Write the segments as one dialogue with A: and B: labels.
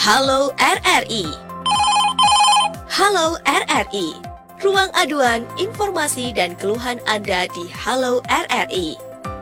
A: Halo RRI. Halo RRI. Ruang aduan, informasi dan keluhan Anda di Halo RRI.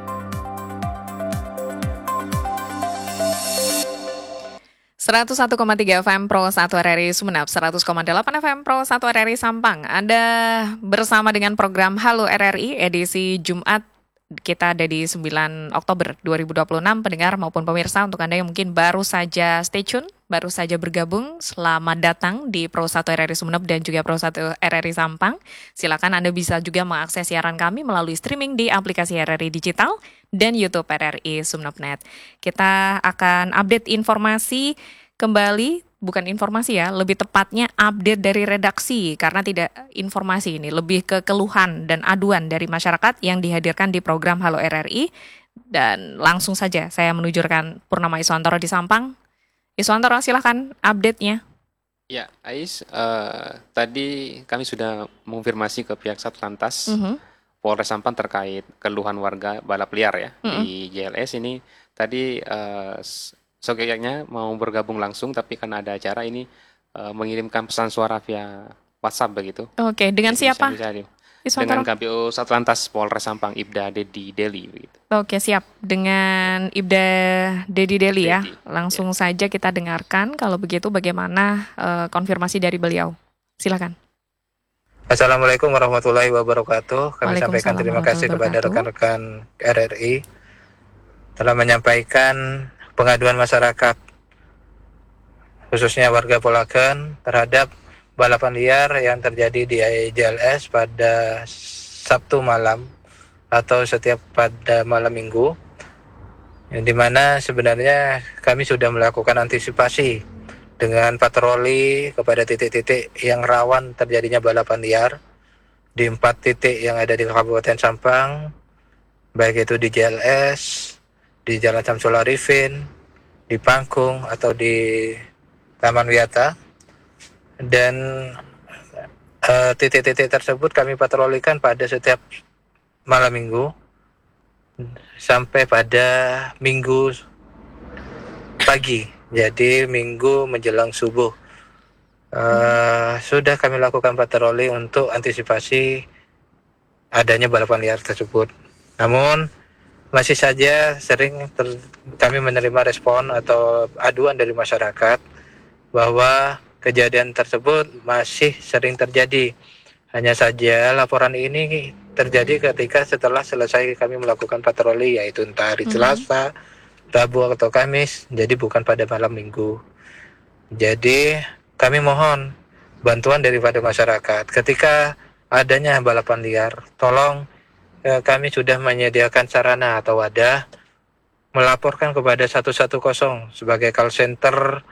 B: (101,3 FM Pro 1 RRI Sumeneb, 100,8 FM Pro 1 RRI Sampang. Anda bersama dengan program Halo RRI edisi Jumat. Kita ada di 9 Oktober 2026, pendengar maupun pemirsa. Untuk Anda yang mungkin baru saja stay tune, baru saja bergabung, selamat datang di Pro 1 RRI Sumeneb dan juga Pro 1 RRI Sampang. Silakan Anda bisa juga mengakses siaran kami melalui streaming di aplikasi RRI Digital dan YouTube RRI Sumeneb.net. Kita akan update informasi kembali, bukan informasi ya, lebih tepatnya update dari redaksi, karena tidak informasi ini, lebih ke keluhan dan aduan dari masyarakat yang dihadirkan di program Halo RRI. Dan langsung saja saya menunjukkan Purnama Iswantoro di Sampang. Iswantoro, silahkan update-nya.
C: Ya, Ais, tadi kami sudah mengonfirmasi ke pihak Satlantas Polres Sampang terkait keluhan warga balap liar ya di JLS ini. Tadi soketnya mau bergabung langsung, tapi karena ada acara ini mengirimkan pesan suara via WhatsApp begitu.
B: Oke, dengan
C: Jadi
B: siapa?
C: dengan KPU Satlantas Polres Sampang, Ibda Dedi Deli begitu.
B: Oke, siap. Dengan Ibda Dedi Deli ya.
C: Dedi,
B: Langsung saja kita dengarkan kalau begitu bagaimana konfirmasi dari beliau. Silakan.
D: Assalamualaikum warahmatullahi wabarakatuh. Kami sampaikan terima kasih kepada
B: Waalaikumsalam
D: rekan-rekan RRI telah menyampaikan pengaduan masyarakat, khususnya warga Polagan, terhadap balapan liar yang terjadi di JLS pada Sabtu malam atau setiap pada malam minggu, yang dimana sebenarnya kami sudah melakukan antisipasi dengan patroli kepada titik-titik yang rawan terjadinya balapan liar di 4 titik yang ada di Kabupaten Sampang, baik itu di JLS, di Jalan Samsul Arifin, di Pangkung atau di Taman Wiyata. Dan titik-titik tersebut kami patrolikan pada setiap malam minggu sampai pada minggu pagi, jadi minggu menjelang subuh. Sudah kami lakukan patroli untuk antisipasi adanya balapan liar tersebut. Namun masih saja sering kami menerima respon atau aduan dari masyarakat bahwa kejadian tersebut masih sering terjadi. Hanya saja laporan ini terjadi ketika setelah selesai kami melakukan patroli, yaitu entah hari Selasa, Rabu atau Kamis, jadi bukan pada malam minggu. Jadi kami mohon bantuan daripada masyarakat ketika adanya balapan liar. Tolong, kami sudah menyediakan sarana atau wadah melaporkan kepada 110 sebagai call center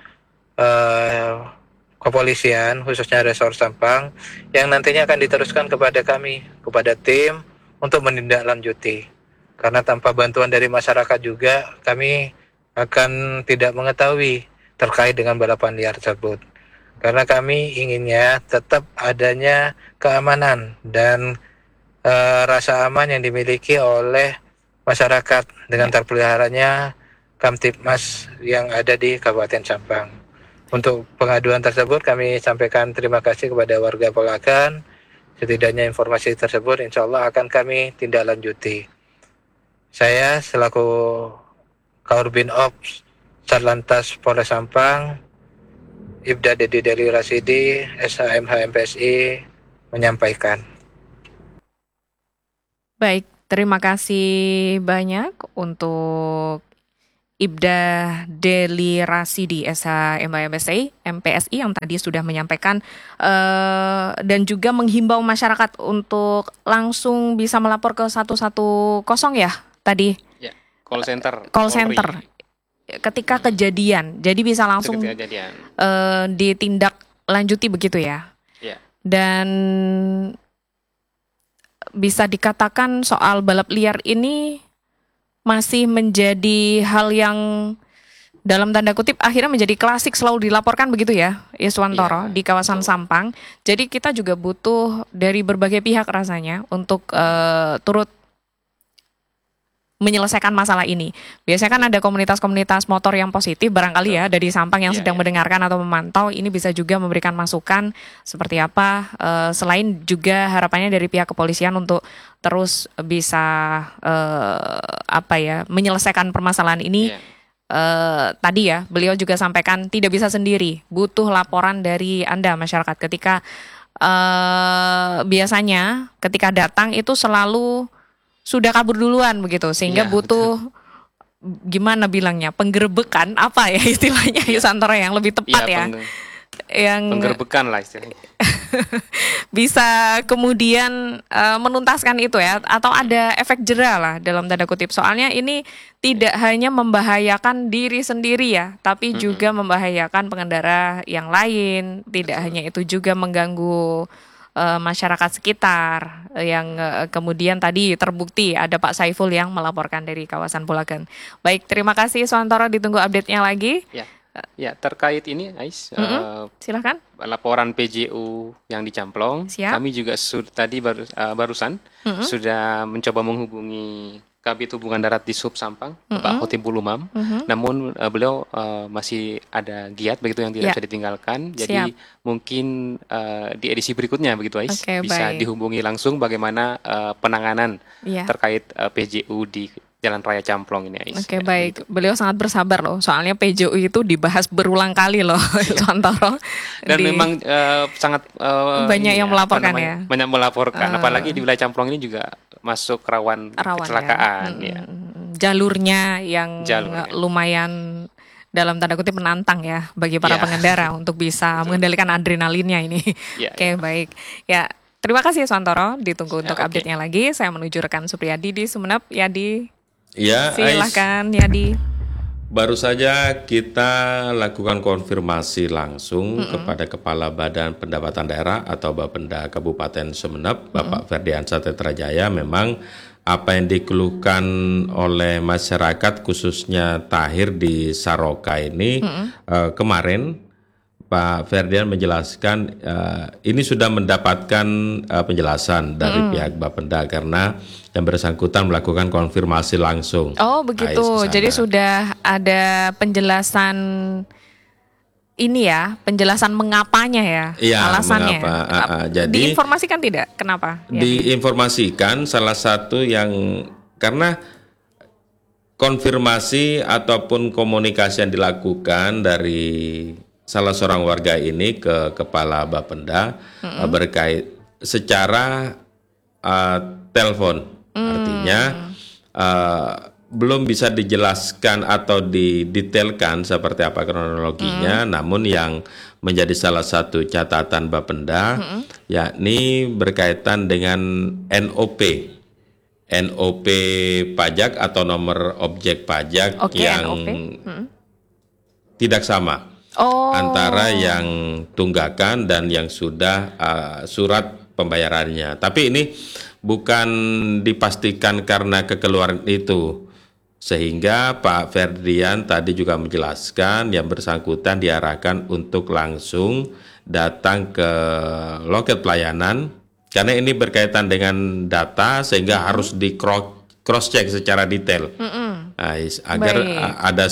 D: kepolisian, khususnya Resor Sampang, yang nantinya akan diteruskan kepada kami, kepada tim untuk menindaklanjuti. Karena tanpa bantuan dari masyarakat juga kami akan tidak mengetahui terkait dengan balapan liar tersebut. Karena kami inginnya tetap adanya keamanan dan rasa aman yang dimiliki oleh masyarakat dengan terpeliharanya Kamtibmas yang ada di Kabupaten Sampang. Untuk pengaduan tersebut kami sampaikan terima kasih kepada warga Polagan. Setidaknya informasi tersebut insya Allah akan kami tindak lanjuti. Saya selaku Kaurbin Ops Satlantas Polres Sampang, Ibda Dedi Deli Rasidi, SHMH MPSI, menyampaikan.
B: Baik, terima kasih banyak untuk Ibda Deli Rasidi, SHMH MPSI yang tadi sudah menyampaikan dan juga menghimbau masyarakat untuk langsung bisa melapor ke 110 ya tadi.
C: Ya, call center.
B: Ketika kejadian, jadi bisa langsung ditindak lanjuti begitu ya.
C: Ya.
B: Dan bisa dikatakan soal balap liar ini masih menjadi hal yang dalam tanda kutip akhirnya menjadi klasik, selalu dilaporkan begitu ya, Iswantoro, di kawasan Sampang. Jadi kita juga butuh dari berbagai pihak rasanya untuk turut menyelesaikan masalah ini. Biasanya kan ada komunitas-komunitas motor yang positif barangkali ya dari Sampang yang sedang mendengarkan atau memantau, ini bisa juga memberikan masukan seperti apa, selain juga harapannya dari pihak kepolisian untuk terus bisa menyelesaikan permasalahan ini. Tadi ya beliau juga sampaikan tidak bisa sendiri, butuh laporan dari Anda masyarakat ketika biasanya ketika datang itu selalu sudah kabur duluan begitu, sehingga butuh gimana bilangnya, penggerbekan apa ya istilahnya Santoro yang lebih tepat yang
C: penggerbekan lah istilahnya.
B: Bisa kemudian menuntaskan itu ya, atau ada efek jera lah dalam tanda kutip, soalnya ini tidak hanya membahayakan diri sendiri ya, tapi juga membahayakan pengendara yang lain. Tidak hanya itu, juga mengganggu masyarakat sekitar yang kemudian tadi terbukti ada Pak Saiful yang melaporkan dari kawasan Bulagan. Baik, terima kasih Suwantoro, ditunggu update-nya lagi.
C: Ya, terkait ini Ais,
B: silakan.
C: Laporan PJU yang dicamplong, kami juga barusan sudah mencoba menghubungi Kabit Hubungan Darat di Sub Sampang, Pak Khotib Bulumam. Namun beliau masih ada giat begitu yang tidak bisa ditinggalkan. Jadi mungkin di edisi berikutnya begitu Ais, bisa dihubungi langsung bagaimana penanganan terkait PJU di Jalan Raya Camplong ini Ais.
B: Baik. Beliau sangat bersabar loh, soalnya PJU itu dibahas berulang kali loh Suwantoro.
C: Dan memang sangat
B: banyak yang melaporkan ya.
C: Banyak melaporkan, apalagi di wilayah Camplong ini juga masuk rawan kecelakaan ya. Jalurnya
B: yang lumayan dalam tanda kutip menantang ya bagi para pengendara untuk bisa mengendalikan adrenalinnya ini. Baik. Ya, terima kasih Suwantoro, ditunggu untuk update-nya lagi. Saya menuju rekan Supriyadi di Sumeneb. Yadi.
E: Ya,
B: silakan Yadi.
E: Baru saja kita lakukan konfirmasi langsung kepada Kepala Badan Pendapatan Daerah atau Bapenda Kabupaten Sumeneb, Bapak Ferdiansyah Tetrajaya. Memang apa yang dikeluhkan oleh masyarakat khususnya Tahir di Saroka ini kemarin Pak Ferdian menjelaskan ini sudah mendapatkan penjelasan dari pihak Bapenda karena yang bersangkutan melakukan konfirmasi langsung.
B: Oh begitu, jadi sudah ada penjelasan ini ya, penjelasan mengapanya ya, alasannya.
E: Mengapa. Jadi
B: diinformasikan tidak? Kenapa?
E: Diinformasikan salah satu yang karena konfirmasi ataupun komunikasi yang dilakukan dari salah seorang warga ini ke Kepala Bapenda berkait secara telepon, artinya belum bisa dijelaskan atau didetailkan seperti apa kronologinya, namun yang menjadi salah satu catatan Bapenda yakni berkaitan dengan NOP pajak atau nomor objek pajak yang tidak sama. Antara yang tunggakan dan yang sudah surat pembayarannya. Tapi ini bukan dipastikan karena kekeluaran itu. Sehingga Pak Ferdian tadi juga menjelaskan yang bersangkutan diarahkan untuk langsung datang ke loket pelayanan. Karena ini berkaitan dengan data sehingga harus di cross check secara detail. Agar ada